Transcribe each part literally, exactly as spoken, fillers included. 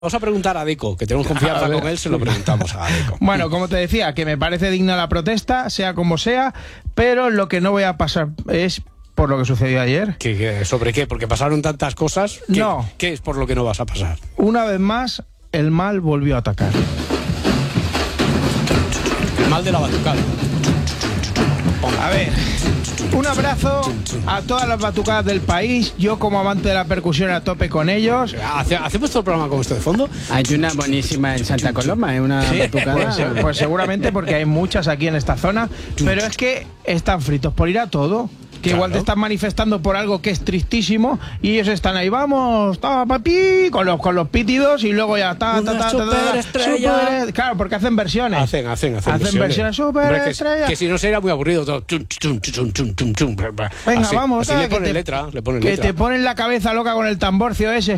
Vamos a preguntar a Deco, que tenemos confianza con él, se lo preguntamos a Deco. Bueno, como te decía, que me parece digna la protesta, sea como sea, pero lo que no voy a pasar es por lo que sucedió ayer. ¿Qué, qué, ¿Sobre qué? Porque pasaron tantas cosas. ¿Qué, no. ¿Qué es por lo que no vas a pasar? Una vez más, el mal volvió a atacar. El mal de la batucada. A ver, un abrazo a todas las batucadas del país. Yo, como amante de la percusión, a tope con ellos. ¿Hace, ¿Hacemos todo el programa con esto de fondo? Hay una buenísima en Santa Coloma, ¿eh? Una sí, batucada. Pues, pues seguramente porque hay muchas aquí en esta zona. Pero es que están fritos por ir a todo. Que claro. Igual te están manifestando por algo que es tristísimo y ellos están ahí, vamos, ta, papi, con los, con los pítidos y luego ya ta, ta, ta, ta, ta, ta, super, claro, porque hacen versiones. Hacen, hacen, hacen, hacen versiones super estrella. Que, que si no sería muy aburrido todo. Chum, chum, chum, chum, chum, chum. Venga, así, vamos, así ah, le ponen te, letra, le ponen que letra. te ponen la cabeza loca con el tamborcio ese.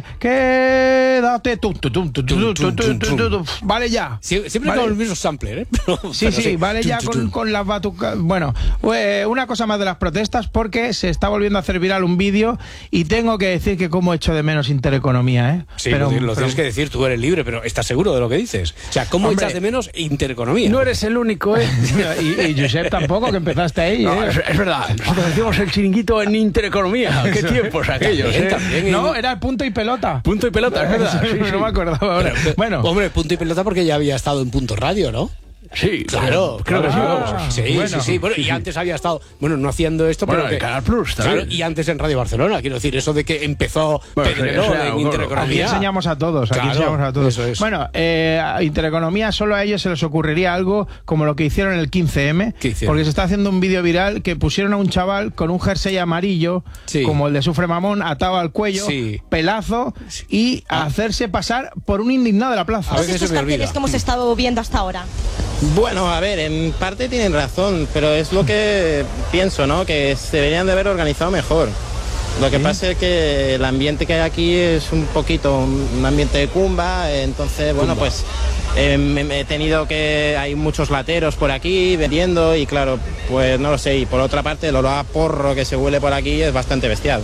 Quédate tú, tú, tú, tú, tú, tú, tú, tú, tú. Vale ya. Sie siempre vale. Con el mismo sampler, ¿eh? Pero, sí, pero sí, sí, vale ya con, con las batucas. Bueno, eh, una cosa más de las protestas, porque se está volviendo a hacer viral un vídeo y tengo que decir que cómo echo de menos Intereconomía, ¿eh? Sí, pero, lo, lo pero... tienes que decir, tú eres libre, pero ¿estás seguro de lo que dices? O sea, ¿cómo Hombre, echas de menos Intereconomía? No eres el único, ¿eh? y, y Josep tampoco, que empezaste ahí, no, ¿eh? Es, es verdad, nosotros decimos el chiringuito en Intereconomía. ¿Qué tiempos aquellos, también, eh? También no, en... era punto y pelota. Punto y pelota, es verdad. Sí, sí. No me acordaba ahora. Pero, bueno. Hombre, punto y pelota porque ya había estado en Punto Radio, ¿no? Sí, claro, creo claro, que sí. Sí, bueno, sí, sí. Bueno, sí, y sí. antes había estado, bueno, no haciendo esto, bueno, pero que, en Canal Plus también. Claro, y antes en Radio Barcelona, quiero decir, eso de que empezó bueno, Pedrerol sí, en Intereconomía. Aquí enseñamos a todos, aquí claro, enseñamos a todos. Eso es. Bueno, eh, a Intereconomía solo a ellos se les ocurriría algo como lo que hicieron en el quince eme, porque se está haciendo un vídeo viral que pusieron a un chaval con un jersey amarillo, sí. como el de Sufre Mamón, atado al cuello, sí. pelazo, sí. y a ah. hacerse pasar por un indignado de la plaza. A veces estos carteles que hemos estado viendo hasta ahora. Bueno, a ver, en parte tienen razón, pero es lo que pienso, ¿no? Que se deberían de haber organizado mejor. Lo que ¿Sí? pasa es que el ambiente que hay aquí es un poquito un ambiente de cumba, entonces, bueno, cumba. pues eh, me, he tenido que... Hay muchos lateros por aquí vendiendo y claro, pues no lo sé. Y por otra parte, el olor a porro que se huele por aquí es bastante bestial.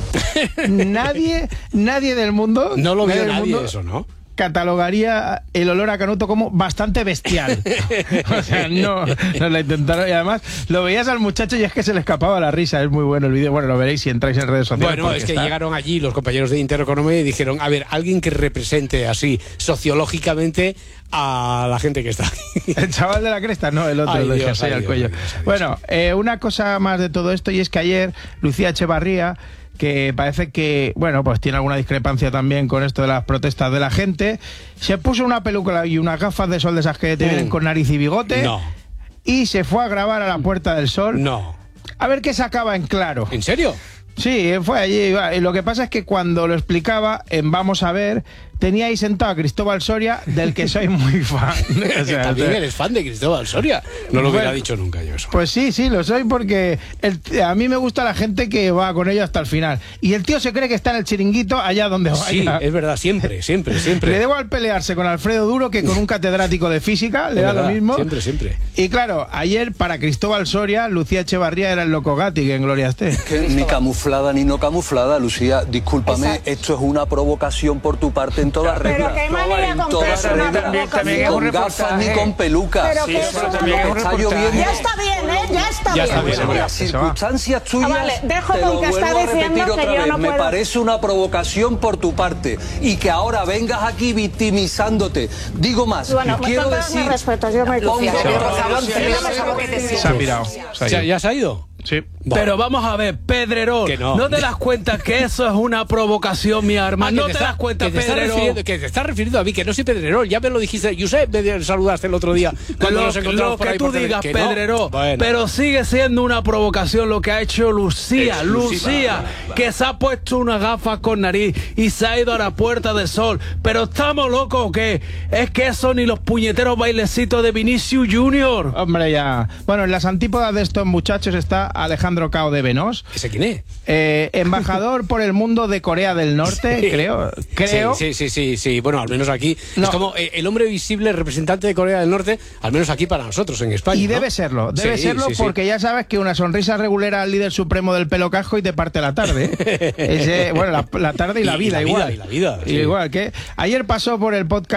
nadie, nadie del mundo... No lo vio nadie, nadie mundo, eso, ¿no? catalogaría el olor a canuto como bastante bestial. O sea, no, no la intentaron. Y además lo veías al muchacho y es que se le escapaba la risa. Es muy bueno el vídeo. Bueno, lo veréis si entráis en redes sociales. Bueno, es que está... llegaron allí los compañeros de Intereconomía y dijeron, a ver, alguien que represente así sociológicamente a la gente que está aquí. El chaval de la cresta, no, el otro, ay, el Dios, jersey al cuello. Dios, Dios. Bueno, eh, una cosa más de todo esto, y es que ayer Lucía Echevarría, que parece que, bueno, pues tiene alguna discrepancia también con esto de las protestas de la gente, se puso una peluca y unas gafas de sol de esas que te vienen mm. con nariz y bigote, no. y se fue a grabar a la Puerta del Sol. No. A ver qué sacaba en claro. ¿En serio? Sí, fue allí. Y lo que pasa es que cuando lo explicaba en Vamos a ver, tenía ahí sentado a Cristóbal Soria, del que soy muy fan. O sea, ¿también eres fan de Cristóbal Soria? No lo hubiera bueno, dicho nunca yo eso. Pues sí, sí, lo soy porque el, a mí me gusta la gente que va con ello hasta el final. Y el tío se cree que está en el chiringuito allá donde vaya. Sí, es verdad, siempre, siempre, siempre. Le debo al pelearse con Alfredo Duro que con un catedrático de física, le da verdad, lo mismo. Siempre, siempre. Y claro, ayer para Cristóbal Soria, Lucía Echevarría era el loco Gatti, que en gloria esté. Ni camuflada ni no camuflada, Lucía, discúlpame, Exacto. esto es una provocación por tu parte en toda regla. Pero qué manera no, con Ni con gafas ni con pelucas. Pero sí, que eso también es está lloviendo. Ya está bien, ¿eh? Ya está ya bien. Está bien. Las circunstancias tuyas, ah, vale. Dejo te con lo que vuelvo está a repetir diciendo otra que yo vez. no Me puedo... parece una provocación por tu parte y que ahora vengas aquí victimizándote. Digo más, bueno, quiero con decir... respeto, yo me Se ha pirado. ¿Ya se ha ido? Sí. Bueno. Pero vamos a ver, Pedrerol, que no. ¿no te das cuenta que eso es una provocación, mi arma? Ah, ¿No te, te está, das cuenta, que te Pedrerol? Que te estás refiriendo a mí, que no soy Pedrerol. Ya me lo dijiste, Josep, me saludaste el otro día cuando lo, nos encontramos lo por que ahí tú por digas, que Pedrerol, no. Bueno. pero sigue siendo una provocación lo que ha hecho Lucía, Exclusiva. Lucía, que se ha puesto unas gafas con nariz y se ha ido a la Puerta del Sol. Pero ¿estamos locos o qué? Es que eso ni los puñeteros bailecitos de Vinicius Junior. Hombre, ya. Bueno, en las antípodas de estos muchachos está Alejandro Alejandro Cao de Venós. ¿Ese quién es? Eh, embajador por el mundo de Corea del Norte, sí. creo. creo. Sí, sí, sí, sí, sí. Bueno, al menos aquí. No. Es como el hombre visible representante de Corea del Norte, al menos aquí para nosotros en España. Y ¿no? debe serlo, debe sí, serlo sí, porque sí. ya sabes que una sonrisa regulera al líder supremo del pelo casco y te parte la tarde. ¿eh? Ese, bueno, la, la tarde y la vida, y la igual. Vida, y la vida. Sí. Igual que ayer pasó por el podcast